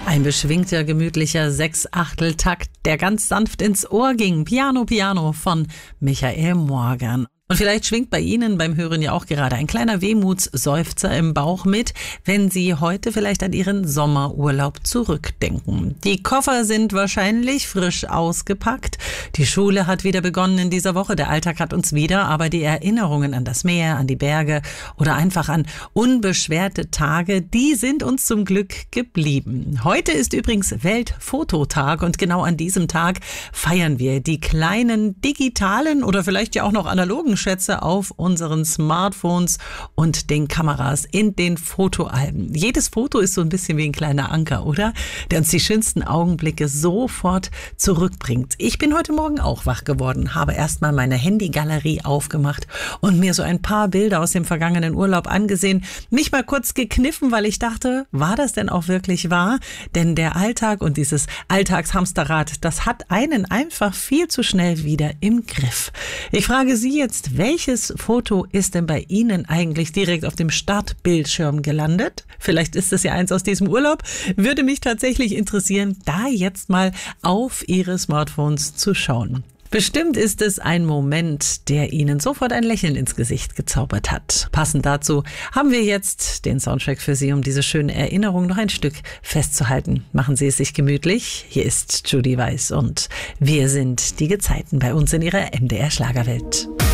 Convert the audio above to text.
Ein beschwingter, gemütlicher Sechsachteltakt, der ganz sanft ins Ohr ging. Piano, Piano von Michael Morgan. Und vielleicht schwingt bei Ihnen beim Hören ja auch gerade ein kleiner Wehmutsseufzer im Bauch mit, wenn Sie heute vielleicht an Ihren Sommerurlaub zurückdenken. Die Koffer sind wahrscheinlich frisch ausgepackt. Die Schule hat wieder begonnen in dieser Woche. Der Alltag hat uns wieder, aber die Erinnerungen an das Meer, an die Berge oder einfach an unbeschwerte Tage, die sind uns zum Glück geblieben. Heute ist übrigens Weltfototag und genau an diesem Tag feiern wir die kleinen digitalen oder vielleicht ja auch noch analogen Schätze auf unseren Smartphones und den Kameras in den Fotoalben. Jedes Foto ist so ein bisschen wie ein kleiner Anker, oder? Der uns die schönsten Augenblicke sofort zurückbringt. Ich bin heute Morgen auch wach geworden, habe erstmal meine Handygalerie aufgemacht und mir so ein paar Bilder aus dem vergangenen Urlaub angesehen. Mich mal kurz gekniffen, weil ich dachte, war das denn auch wirklich wahr? Denn der Alltag und dieses Alltagshamsterrad, das hat einen einfach viel zu schnell wieder im Griff. Ich frage Sie jetzt, welches Foto ist denn bei Ihnen eigentlich direkt auf dem Startbildschirm gelandet? Vielleicht ist es ja eins aus diesem Urlaub. Würde mich tatsächlich interessieren, da jetzt mal auf Ihre Smartphones zu schauen. Bestimmt ist es ein Moment, der Ihnen sofort ein Lächeln ins Gesicht gezaubert hat. Passend dazu haben wir jetzt den Soundtrack für Sie, um diese schöne Erinnerung noch ein Stück festzuhalten. Machen Sie es sich gemütlich. Hier ist Judy Weiss und wir sind die Gezeiten bei uns in Ihrer MDR Schlagerwelt.